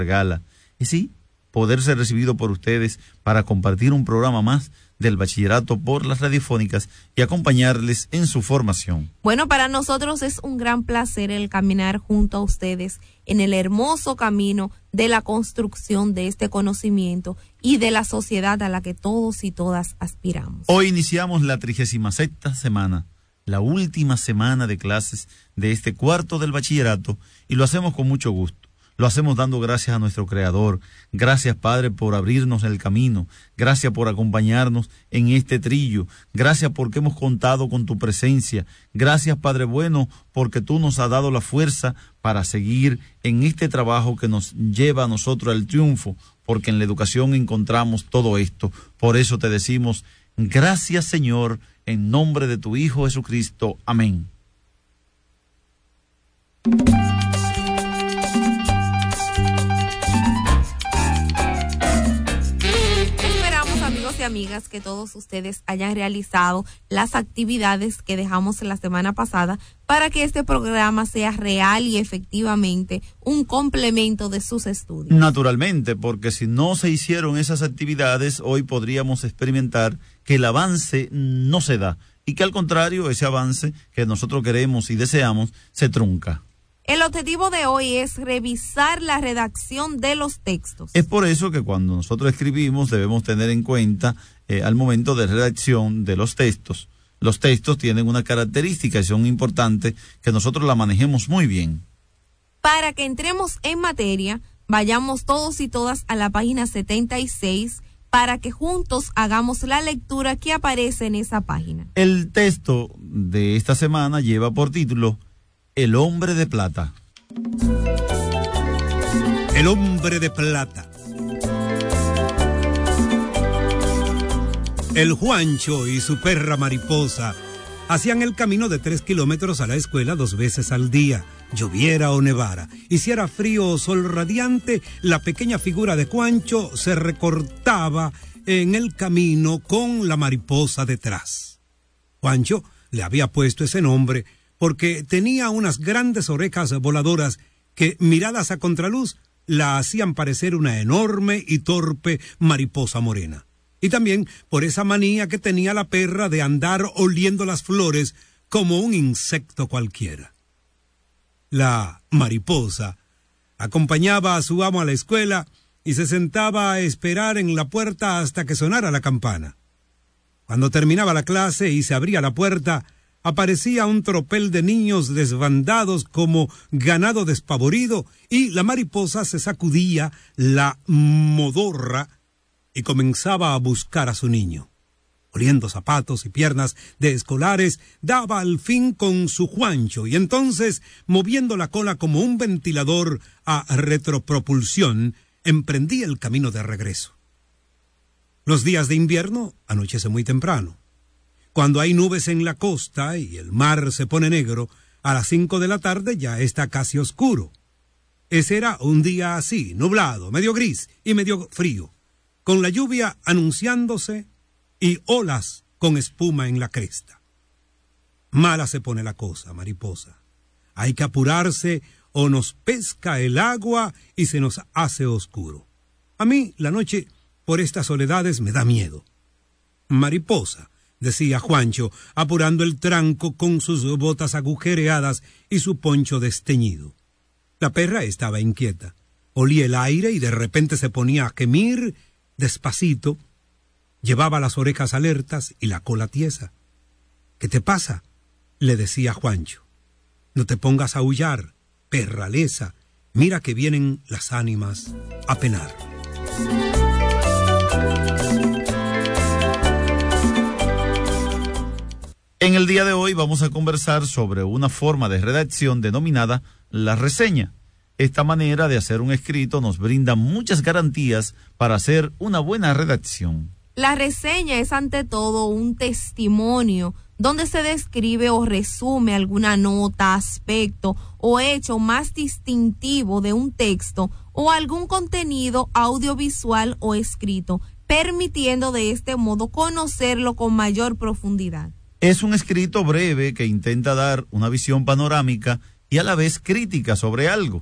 regala. Y sí, poder ser recibido por ustedes para compartir un programa más del bachillerato por las radiofónicas y acompañarles en su formación. Bueno, para nosotros es un gran placer el caminar junto a ustedes en el hermoso camino de la construcción de este conocimiento y de la sociedad a la que todos y todas aspiramos. Hoy iniciamos la 36ª semana, la última semana de clases de este cuarto del bachillerato, y lo hacemos con mucho gusto. Lo hacemos dando gracias a nuestro Creador. Gracias, Padre, por abrirnos el camino. Gracias por acompañarnos en este trillo. Gracias porque hemos contado con tu presencia. Gracias, Padre bueno, porque tú nos has dado la fuerza para seguir en este trabajo que nos lleva a nosotros al triunfo, porque en la educación encontramos todo esto. Por eso te decimos, gracias, Señor, en nombre de tu Hijo Jesucristo. Amén. Y amigas, que todos ustedes hayan realizado las actividades que dejamos la semana pasada para que este programa sea real y efectivamente un complemento de sus estudios. Naturalmente, porque si no se hicieron esas actividades, hoy podríamos experimentar que el avance no se da y que al contrario, ese avance que nosotros queremos y deseamos se trunca. El objetivo de hoy es revisar la redacción de los textos. Es por eso que cuando nosotros escribimos debemos tener en cuenta al momento de redacción de los textos. Los textos tienen una característica y son importantes que nosotros la manejemos muy bien. Para que entremos en materia, vayamos todos y todas a la página 76 para que juntos hagamos la lectura que aparece en esa página. El texto de esta semana lleva por título El hombre de plata. El hombre de plata. El Juancho y su perra Mariposa hacían el camino de 3 kilómetros a la escuela 2 veces al día, lloviera o nevara. Hiciera frío o sol radiante, la pequeña figura de Juancho se recortaba en el camino con la mariposa detrás. Juancho le había puesto ese nombre porque tenía unas grandes orejas voladoras que, miradas a contraluz, la hacían parecer una enorme y torpe mariposa morena. Y también por esa manía que tenía la perra de andar oliendo las flores como un insecto cualquiera. La mariposa acompañaba a su amo a la escuela y se sentaba a esperar en la puerta hasta que sonara la campana. Cuando terminaba la clase y se abría la puerta, aparecía un tropel de niños desbandados como ganado despavorido, y la mariposa se sacudía la modorra y comenzaba a buscar a su niño. Oliendo zapatos y piernas de escolares, daba al fin con su Juancho, y entonces, moviendo la cola como un ventilador a retropropulsión, emprendía el camino de regreso. Los días de invierno anochece muy temprano. Cuando hay nubes en la costa y el mar se pone negro, a las 5 de la tarde ya está casi oscuro. Ese era un día así, nublado, medio gris y medio frío, con la lluvia anunciándose y olas con espuma en la cresta. Mala se pone la cosa, mariposa. Hay que apurarse o nos pesca el agua y se nos hace oscuro. A mí la noche por estas soledades me da miedo. Mariposa, decía Juancho, apurando el tranco con sus botas agujereadas y su poncho desteñido. La perra estaba inquieta. Olía el aire y de repente se ponía a gemir despacito. Llevaba las orejas alertas y la cola tiesa. ¿Qué te pasa?, le decía Juancho. No te pongas a aullar, perra lesa. Mira que vienen las ánimas a penar. En el día de hoy vamos a conversar sobre una forma de redacción denominada la reseña. Esta manera de hacer un escrito nos brinda muchas garantías para hacer una buena redacción. La reseña es ante todo un testimonio donde se describe o resume alguna nota, aspecto o hecho más distintivo de un texto o algún contenido audiovisual o escrito, permitiendo de este modo conocerlo con mayor profundidad. Es un escrito breve que intenta dar una visión panorámica y a la vez crítica sobre algo.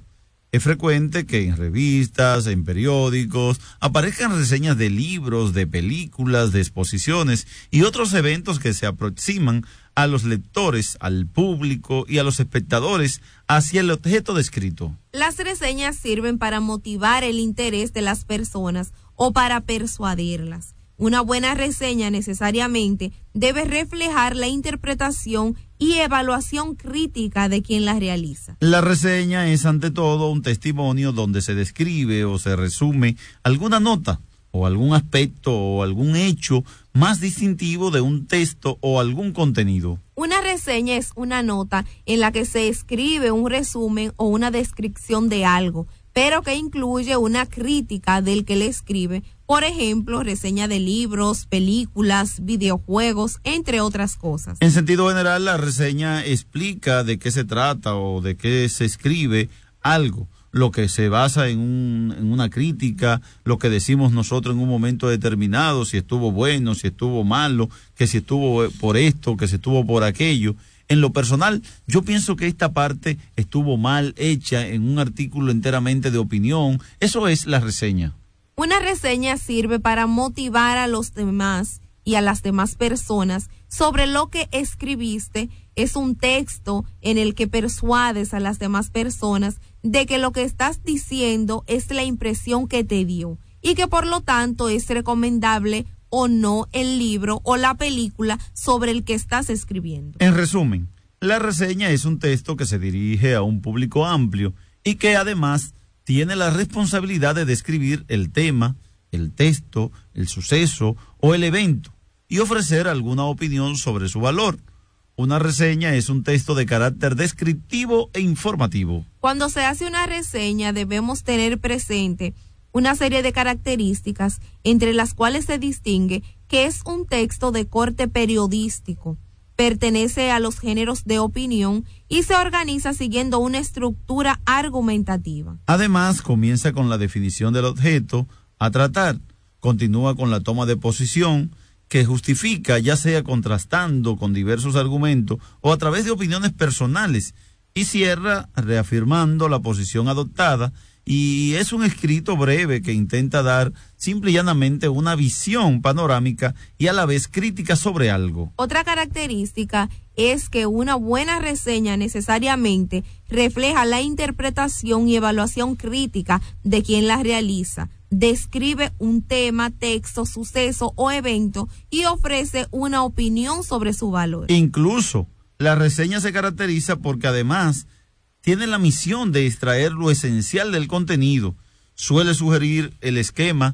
Es frecuente que en revistas, en periódicos, aparezcan reseñas de libros, de películas, de exposiciones y otros eventos que se aproximan a los lectores, al público y a los espectadores hacia el objeto descrito. Las reseñas sirven para motivar el interés de las personas o para persuadirlas. Una buena reseña necesariamente debe reflejar la interpretación y evaluación crítica de quien la realiza. La reseña es ante todo un testimonio donde se describe o se resume alguna nota o algún aspecto o algún hecho más distintivo de un texto o algún contenido. Una reseña es una nota en la que se escribe un resumen o una descripción de algo, pero que incluye una crítica del que le escribe, por ejemplo, reseña de libros, películas, videojuegos, entre otras cosas. En sentido general, la reseña explica de qué se trata o de qué se escribe algo, lo que se basa en una crítica, lo que decimos nosotros en un momento determinado, si estuvo bueno, si estuvo malo, que si estuvo por esto, que si estuvo por aquello. En lo personal, yo pienso que esta parte estuvo mal hecha en un artículo enteramente de opinión. Eso es la reseña. Una reseña sirve para motivar a los demás y a las demás personas sobre lo que escribiste. Es un texto en el que persuades a las demás personas de que lo que estás diciendo es la impresión que te dio y que por lo tanto es recomendable o no el libro o la película sobre el que estás escribiendo. En resumen, la reseña es un texto que se dirige a un público amplio y que además tiene la responsabilidad de describir el tema, el texto, el suceso o el evento y ofrecer alguna opinión sobre su valor. Una reseña es un texto de carácter descriptivo e informativo. Cuando se hace una reseña debemos tener presente una serie de características entre las cuales se distingue que es un texto de corte periodístico, pertenece a los géneros de opinión y se organiza siguiendo una estructura argumentativa. Además, comienza con la definición del objeto a tratar, continúa con la toma de posición, que justifica ya sea contrastando con diversos argumentos o a través de opiniones personales, y cierra reafirmando la posición adoptada, y es un escrito breve que intenta dar simple y llanamente una visión panorámica y a la vez crítica sobre algo. Otra característica es que una buena reseña necesariamente refleja la interpretación y evaluación crítica de quien la realiza. Describe un tema, texto, suceso o evento y ofrece una opinión sobre su valor. Incluso, la reseña se caracteriza porque además tiene la misión de extraer lo esencial del contenido. Suele sugerir el esquema,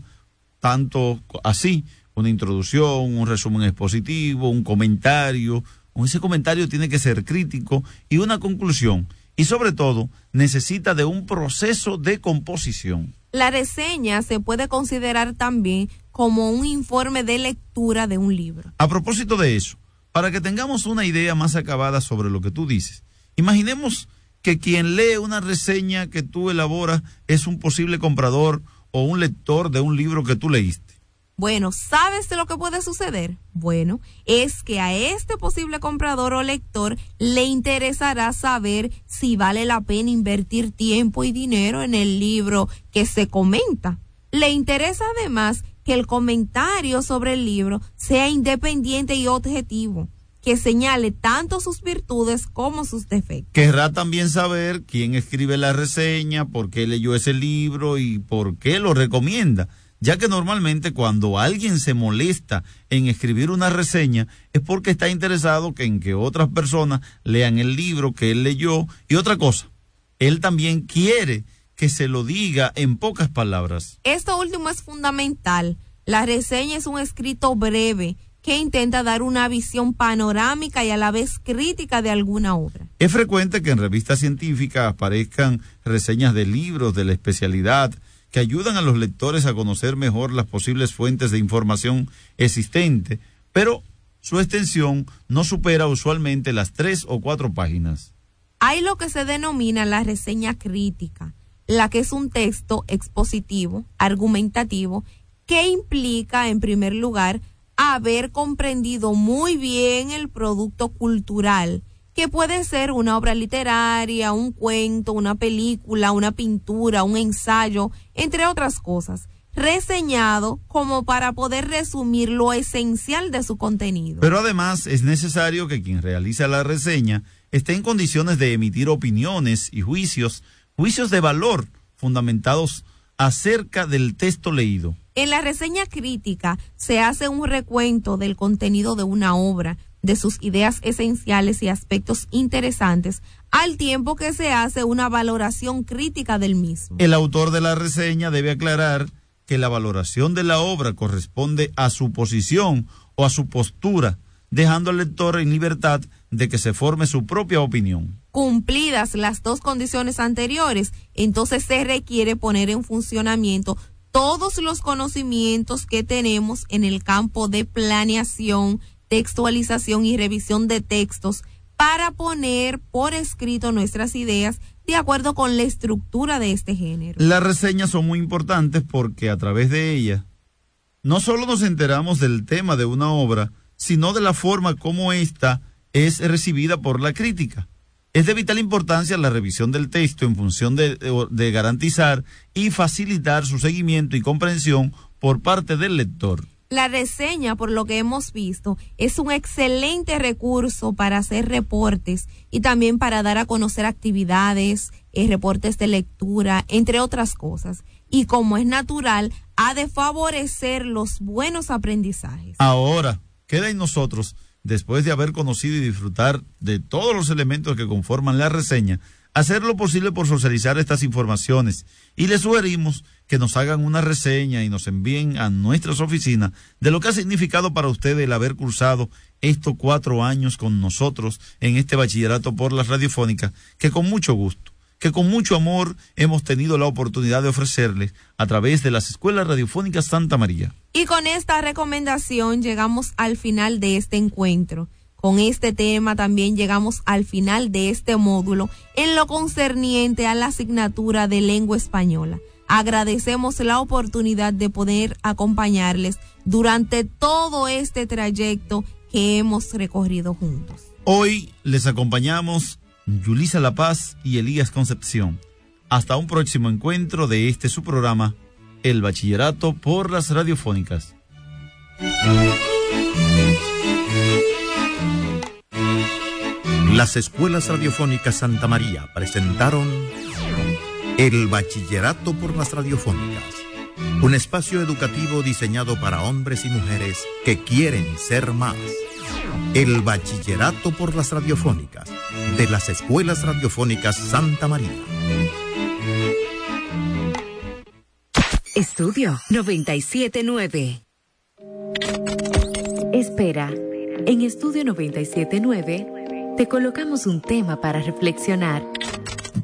tanto así, una introducción, un resumen expositivo, un comentario. Ese comentario tiene que ser crítico y una conclusión. Y sobre todo, necesita de un proceso de composición. La reseña se puede considerar también como un informe de lectura de un libro. A propósito de eso, para que tengamos una idea más acabada sobre lo que tú dices, imaginemos que quien lee una reseña que tú elaboras es un posible comprador o un lector de un libro que tú leíste. Bueno, ¿sabes de lo que puede suceder? Bueno, es que a este posible comprador o lector le interesará saber si vale la pena invertir tiempo y dinero en el libro que se comenta. Le interesa además que el comentario sobre el libro sea independiente y objetivo, que señale tanto sus virtudes como sus defectos. Querrá también saber quién escribe la reseña, por qué leyó ese libro y por qué lo recomienda, ya que normalmente cuando alguien se molesta en escribir una reseña es porque está interesado en que otras personas lean el libro que él leyó. Y otra cosa, él también quiere que se lo diga en pocas palabras. Esto último es fundamental. La reseña es un escrito breve que intenta dar una visión panorámica y a la vez crítica de alguna obra. Es frecuente que en revistas científicas aparezcan reseñas de libros de la especialidad que ayudan a los lectores a conocer mejor las posibles fuentes de información existentes, pero su extensión no supera usualmente las 3 o 4 páginas. Hay lo que se denomina la reseña crítica, la que es un texto expositivo, argumentativo, que implica, en primer lugar, haber comprendido muy bien el producto cultural que puede ser una obra literaria, un cuento, una película, una pintura, un ensayo, entre otras cosas, reseñado como para poder resumir lo esencial de su contenido. Pero además es necesario que quien realiza la reseña esté en condiciones de emitir opiniones y juicios de valor fundamentados acerca del texto leído. En la reseña crítica se hace un recuento del contenido de una obra, de sus ideas esenciales y aspectos interesantes, al tiempo que se hace una valoración crítica del mismo. El autor de la reseña debe aclarar que la valoración de la obra corresponde a su posición o a su postura, dejando al lector en libertad de que se forme su propia opinión. Cumplidas las dos condiciones anteriores, entonces se requiere poner en funcionamiento todos los conocimientos que tenemos en el campo de planeación, textualización y revisión de textos para poner por escrito nuestras ideas de acuerdo con la estructura de este género. Las reseñas son muy importantes porque a través de ellas no solo nos enteramos del tema de una obra, sino de la forma como ésta es recibida por la crítica. Es de vital importancia la revisión del texto en función de garantizar y facilitar su seguimiento y comprensión por parte del lector. La reseña, por lo que hemos visto, es un excelente recurso para hacer reportes y también para dar a conocer actividades, reportes de lectura, entre otras cosas. Y como es natural, ha de favorecer los buenos aprendizajes. Ahora, queda en nosotros, después de haber conocido y disfrutar de todos los elementos que conforman la reseña, hacer lo posible por socializar estas informaciones, y les sugerimos que nos hagan una reseña y nos envíen a nuestras oficinas de lo que ha significado para ustedes el haber cursado estos 4 años con nosotros en este bachillerato por las radiofónicas, que con mucho gusto, que con mucho amor hemos tenido la oportunidad de ofrecerles a través de las Escuelas Radiofónicas Santa María. Y con esta recomendación llegamos al final de este encuentro. Con este tema también llegamos al final de este módulo en lo concerniente a la asignatura de lengua española. Agradecemos la oportunidad de poder acompañarles durante todo este trayecto que hemos recorrido juntos. Hoy les acompañamos Yulisa La Paz y Elías Concepción. Hasta un próximo encuentro de este su programa, El Bachillerato por las Radiofónicas. Las Escuelas Radiofónicas Santa María presentaron El Bachillerato por las Radiofónicas, un espacio educativo diseñado para hombres y mujeres que quieren ser más. El Bachillerato por las Radiofónicas, de las Escuelas Radiofónicas Santa María. Estudio 97.9. Espera, en Estudio 97.9 te colocamos un tema para reflexionar